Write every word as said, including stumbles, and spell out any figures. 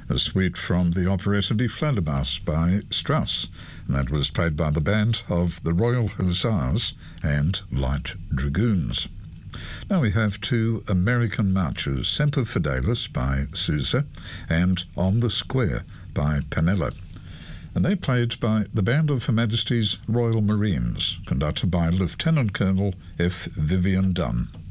a suite from the operetta Die Fledermaus by Strauss, and that was played by the band of the Royal Hussars and Light Dragoons. Now we have two American marches, Semper Fidelis by Sousa and On the Square by Panella, and they played by the Band of Her Majesty's Royal Marines, conducted by Lieutenant Colonel F. Vivian Dunn.